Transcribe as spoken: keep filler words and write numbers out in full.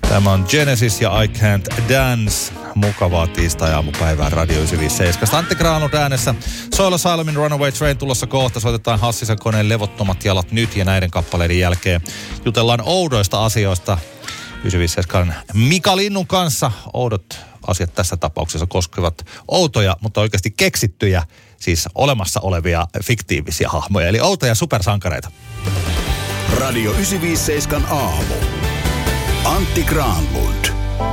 Tämä on Genesis ja I Can't Dance. Mukavaa tiistai-aamupäivää Radio yhdeksänsataaviisikymmentäseitsemän. Antti Granlund äänessä. Soil Asylumin Runaway Train tulossa kohta. Soitetaan Hassisen koneen Levottomat jalat nyt ja näiden kappaleiden jälkeen jutellaan oudoista asioista yhdeksänsataaviisikymmentäseitsemän Mika Linnun kanssa. Oudot asiat tässä tapauksessa koskevat outoja, mutta oikeasti keksittyjä, siis olemassa olevia fiktiivisiä hahmoja, eli outoja supersankareita. Radio yhdeksänsataaviisikymmentäseitsemän aamu. Antti Granlund.